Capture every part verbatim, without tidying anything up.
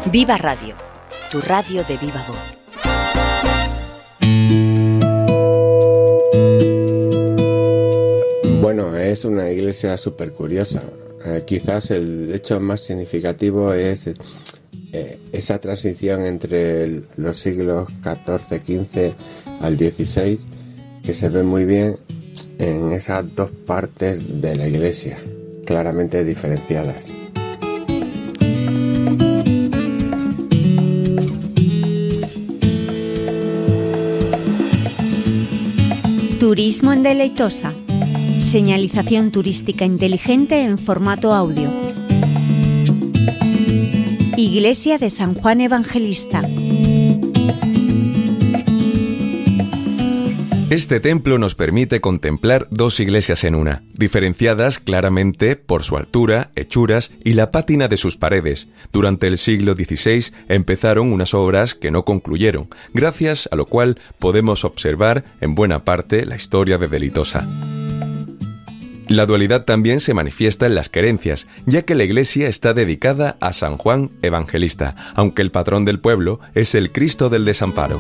Viva Radio, tu radio de viva voz. Bueno, es una iglesia súper curiosa. Eh, quizás el hecho más significativo es eh, esa transición entre el, los siglos catorce quince al dieciséis, que se ve muy bien en esas dos partes de la iglesia, claramente diferenciadas. Turismo en Deleitosa. Señalización turística inteligente en formato audio. Iglesia de San Juan Evangelista. Este templo nos permite contemplar dos iglesias en una, diferenciadas claramente por su altura, hechuras y la pátina de sus paredes. Durante el siglo dieciséis empezaron unas obras que no concluyeron, gracias a lo cual podemos observar en buena parte la historia de Deleitosa. La dualidad también se manifiesta en las creencias, ya que la iglesia está dedicada a San Juan Evangelista, aunque el patrón del pueblo es el Cristo del Desamparo.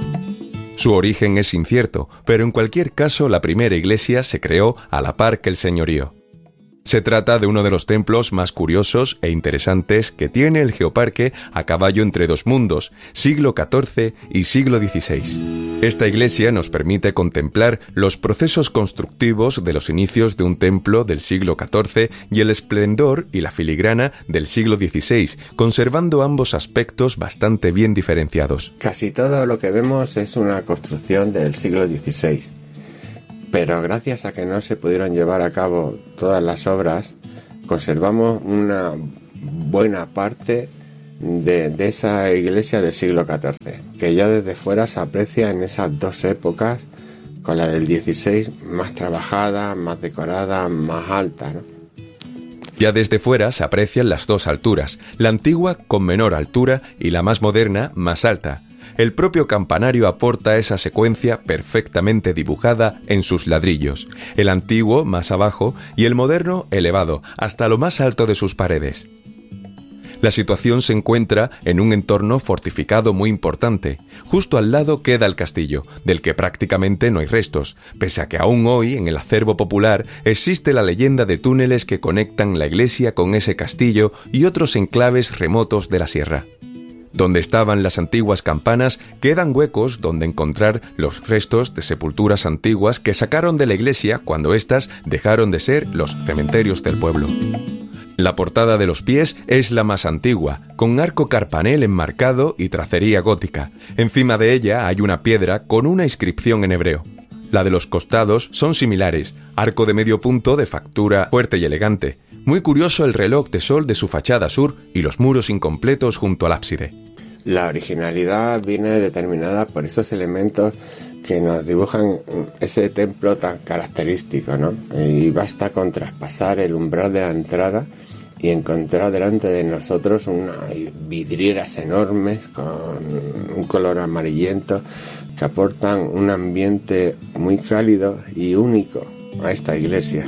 Su origen es incierto, pero en cualquier caso la primera iglesia se creó a la par que el señorío. Se trata de uno de los templos más curiosos e interesantes que tiene el Geoparque a caballo entre dos mundos, siglo catorce y siglo dieciséis. Esta iglesia nos permite contemplar los procesos constructivos de los inicios de un templo del siglo catorce y el esplendor y la filigrana del siglo dieciséis, conservando ambos aspectos bastante bien diferenciados. Casi todo lo que vemos es una construcción del siglo dieciséis. Pero gracias a que no se pudieron llevar a cabo todas las obras, conservamos una buena parte de, de esa iglesia del siglo catorce, que ya desde fuera se aprecia en esas dos épocas, con la del dieciséis más trabajada, más decorada, más alta, ¿no? Ya desde fuera se aprecian las dos alturas, la antigua con menor altura y la más moderna más alta. El propio campanario aporta esa secuencia perfectamente dibujada en sus ladrillos, el antiguo más abajo y el moderno elevado hasta lo más alto de sus paredes. La situación se encuentra en un entorno fortificado muy importante. Justo al lado queda el castillo, del que prácticamente no hay restos, pese a que aún hoy en el acervo popular existe la leyenda de túneles que conectan la iglesia con ese castillo y otros enclaves remotos de la sierra. Donde estaban las antiguas campanas quedan huecos donde encontrar los restos de sepulturas antiguas que sacaron de la iglesia cuando éstas dejaron de ser los cementerios del pueblo. La portada de los pies es la más antigua, con arco carpanel enmarcado y tracería gótica. Encima de ella hay una piedra con una inscripción en hebreo. La de los costados son similares, arco de medio punto de factura fuerte y elegante. Muy curioso el reloj de sol de su fachada sur y los muros incompletos junto al ábside. La originalidad viene determinada por esos elementos que nos dibujan ese templo tan característico, ¿no? Y basta con traspasar el umbral de la entrada y encontrar delante de nosotros unas vidrieras enormes con un color amarillento que aportan un ambiente muy cálido y único a esta iglesia.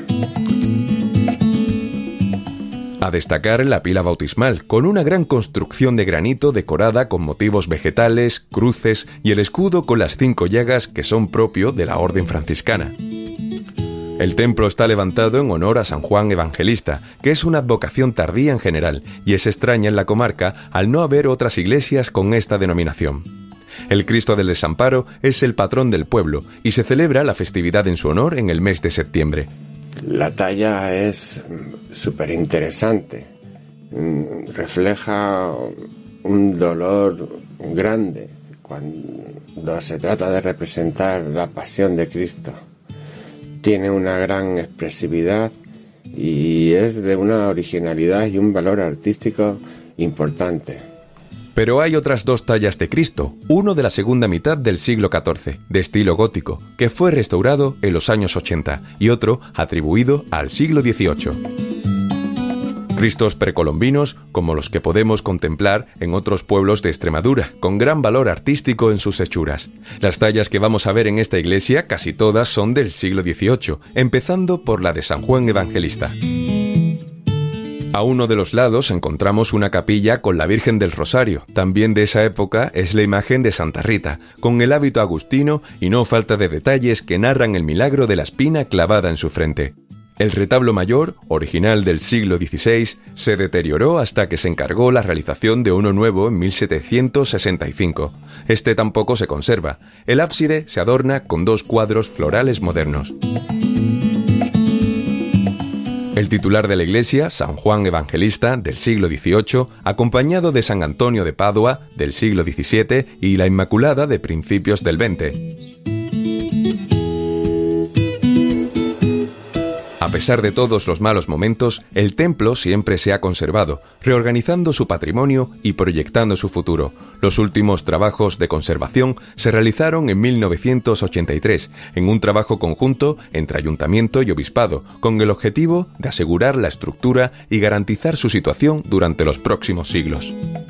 A destacar la pila bautismal, con una gran construcción de granito decorada con motivos vegetales, cruces y el escudo con las cinco llagas que son propio de la orden franciscana. El templo está levantado en honor a San Juan Evangelista, que es una advocación tardía en general, y es extraña en la comarca al no haber otras iglesias con esta denominación. El Cristo del Desamparo es el patrón del pueblo y se celebra la festividad en su honor en el mes de septiembre. La talla es súper interesante, refleja un dolor grande cuando se trata de representar la pasión de Cristo. Tiene una gran expresividad y es de una originalidad y un valor artístico importante. Pero hay otras dos tallas de Cristo, uno de la segunda mitad del siglo catorce, de estilo gótico, que fue restaurado en los años ochenta, y otro atribuido al siglo dieciocho. Cristos precolombinos como los que podemos contemplar en otros pueblos de Extremadura, con gran valor artístico en sus hechuras. Las tallas que vamos a ver en esta iglesia casi todas son del siglo dieciocho, empezando por la de San Juan Evangelista. A uno de los lados encontramos una capilla con la Virgen del Rosario. También de esa época es la imagen de Santa Rita, con el hábito agustino y no falta de detalles que narran el milagro de la espina clavada en su frente. El retablo mayor, original del siglo dieciséis, se deterioró hasta que se encargó la realización de uno nuevo en mil setecientos sesenta y cinco. Este tampoco se conserva. El ábside se adorna con dos cuadros florales modernos. El titular de la iglesia, San Juan Evangelista, del siglo dieciocho, acompañado de San Antonio de Padua, del siglo diecisiete, y la Inmaculada de principios del veinte. A pesar de todos los malos momentos, el templo siempre se ha conservado, reorganizando su patrimonio y proyectando su futuro. Los últimos trabajos de conservación se realizaron en mil novecientos ochenta y tres, en un trabajo conjunto entre ayuntamiento y obispado, con el objetivo de asegurar la estructura y garantizar su situación durante los próximos siglos.